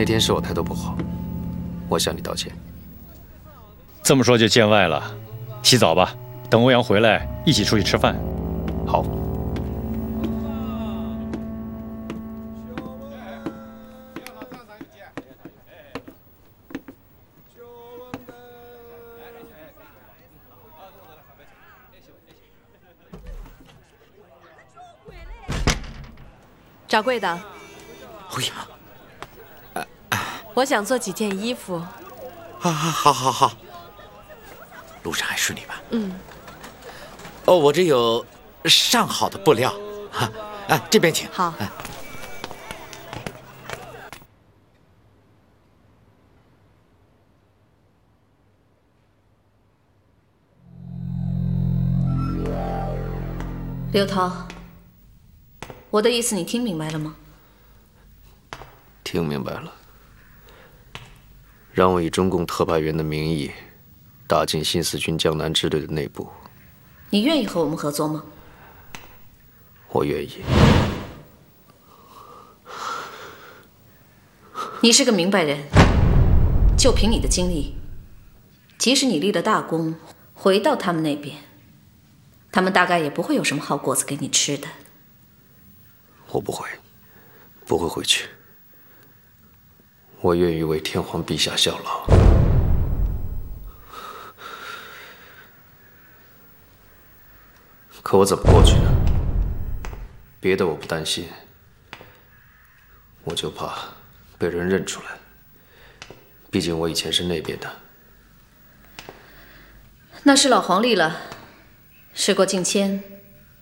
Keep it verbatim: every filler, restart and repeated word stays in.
那天是我态度不好，我向你道歉。 这么说就见外了，洗澡吧，等欧阳回来一起出去吃饭。 好。 掌柜的， 欧阳， 啊啊、我想做几件衣服。 好好好好，路上还顺利吧？ 嗯。 哦，我这有上好的布料，哈，啊，这边请。 好。 啊、 刘涛。我的意思你听明白了吗？ 听明白了。让我以中共特派员的名义打进新四军江南支队的内部。 你愿意和我们合作吗？ 我愿意。 你是个明白人，就凭你的经历，即使你立了大功，回到他们那边，他们大概也不会有什么好果子给你吃的。 我不会，不会回去。我愿意为天皇陛下效劳。可我怎么过去呢？别的我不担心，我就怕被人认出来。毕竟我以前是那边的。 那是老黄历了，时过境迁，